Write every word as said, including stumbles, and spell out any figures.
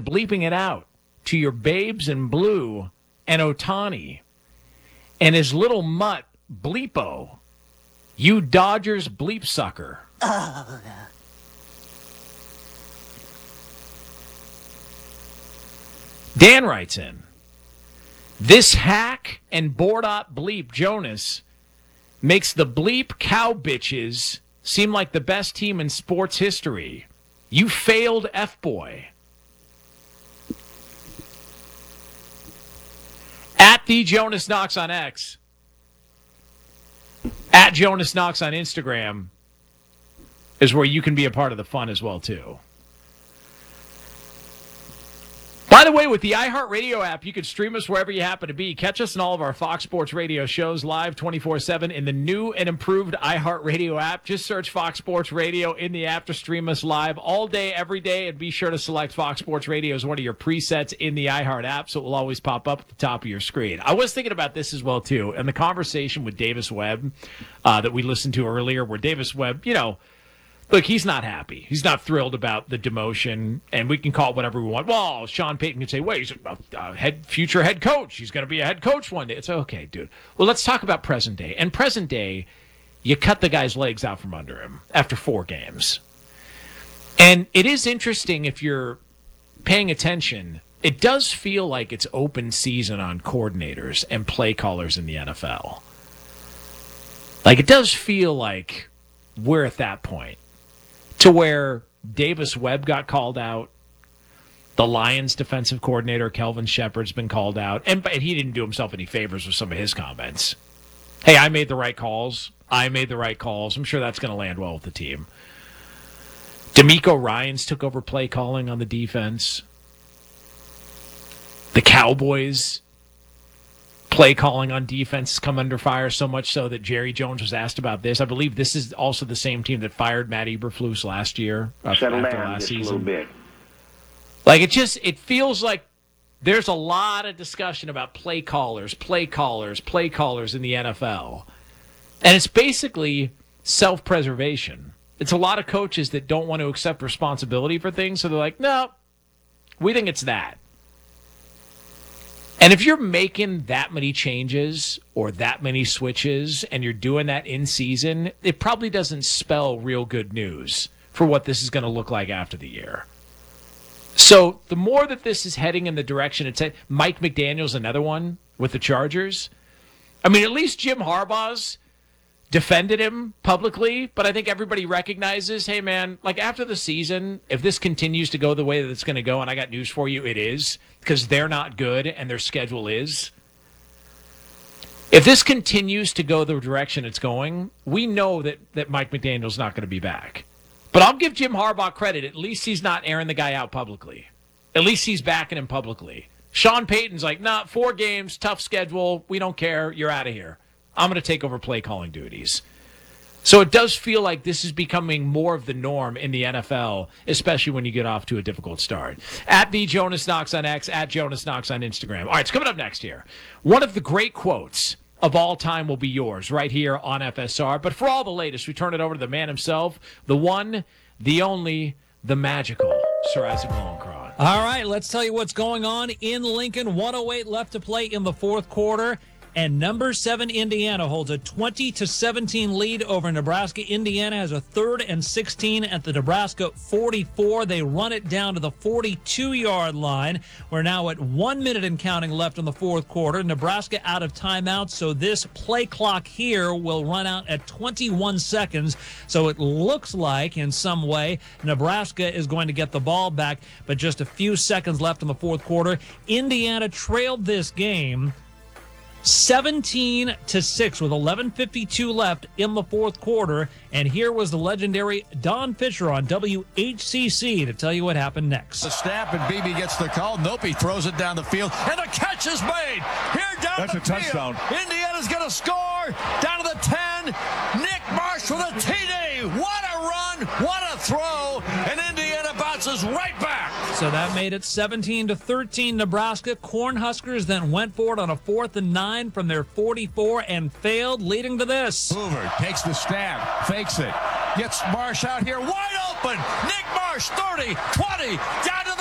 bleeping it out to your babes in blue and Ohtani and his little mutt, Bleepo. You Dodgers bleep sucker. Oh. Dan writes in, this hack and board-op bleep Jonas makes the bleep cow bitches seem like the best team in sports history. You failed F-boy. At the Jonas Knox on X. At Jonas Knox on Instagram is where you can be a part of the fun as well, too. By the way, with the iHeartRadio app, you can stream us wherever you happen to be. Catch us in all of our Fox Sports Radio shows live twenty-four seven in the new and improved iHeartRadio app. Just search Fox Sports Radio in the app to stream us live all day, every day, and be sure to select Fox Sports Radio as one of your presets in the iHeart app, so it will always pop up at the top of your screen. I was thinking about this as well, too, and the conversation with Davis Webb uh, that we listened to earlier, where Davis Webb, you know, look, he's not happy. He's not thrilled about the demotion, and we can call it whatever we want. Well, Sean Payton can say, wait, he's a, a head, future head coach. He's going to be a head coach one day. It's okay, dude. Well, let's talk about present day. And present day, you cut the guy's legs out from under him after four games. And it is interesting if you're paying attention. It does feel like it's open season on coordinators and play callers in the N F L. Like, it does feel like we're at that point. To where Davis Webb got called out, the Lions defensive coordinator, Kelvin Shepard's been called out, and, and he didn't do himself any favors with some of his comments. Hey, I made the right calls. I made the right calls. I'm sure that's going to land well with the team. DeMeco Ryans took over play calling on the defense. The Cowboys play calling on defense has come under fire, so much so that Jerry Jones was asked about this. I believe this is also the same team that fired Matt Eberflus last year. Uh, Settle after down last just season. a little bit. Like, it just, it feels like there's a lot of discussion about play callers, play callers, play callers in the N F L. And it's basically self-preservation. It's a lot of coaches that don't want to accept responsibility for things, so they're like, no, we think it's that. And if you're making that many changes or that many switches and you're doing that in season, it probably doesn't spell real good news for what this is going to look like after the year. So the more that this is heading in the direction it's heading, Mike McDaniel's another one with the Chargers. I mean, at least Jim Harbaugh's defended him publicly, but I think everybody recognizes, hey, man, like after the season, if this continues to go the way that it's going to go, and I got news for you, it is, because they're not good and their schedule is. If this continues to go the direction it's going, we know that, that Mike McDaniel's not going to be back. But I'll give Jim Harbaugh credit. At least he's not airing the guy out publicly. At least he's backing him publicly. Sean Payton's like, nah, four games, tough schedule, we don't care, you're out of here. I'm going to take over play calling duties. So it does feel like this is becoming more of the norm in the N F L, especially when you get off to a difficult start. At the Jonas Knox on X, at Jonas Knox on Instagram. All right, it's coming up next here. One of the great quotes of all time will be yours right here on F S R. But for all the latest, we turn it over to the man himself, the one, the only, the magical Sir Isaac Lowenkron. All right, let's tell you what's going on in Lincoln. one oh eight left to play in the fourth quarter. And number seven, Indiana, holds a twenty to seventeen lead over Nebraska. Indiana has a third and sixteen at the Nebraska forty-four. They run it down to the forty-two-yard line. We're now at one minute and counting left in the fourth quarter. Nebraska out of timeout, so this play clock here will run out at twenty-one seconds. So it looks like, in some way, Nebraska is going to get the ball back, but just a few seconds left in the fourth quarter. Indiana trailed this game seventeen to six with eleven fifty-two left in the fourth quarter. And here was the legendary Don Fisher on W H C C to tell you what happened next. The snap, and Beebe gets the call. Nope, he throws it down the field, and the catch is made. Here down That's the a touchdown. field. Indiana's going to score. Down to the ten. Nick Marsh for the T D. What a run. What a throw. And Indiana bounces right back. So that made it seventeen to thirteen Nebraska. Cornhuskers then went for it on a fourth and nine from their forty-four and failed, leading to this. Hoover takes the snap, fakes it, gets Marsh out here wide open. Nick Marsh, thirty, twenty, down to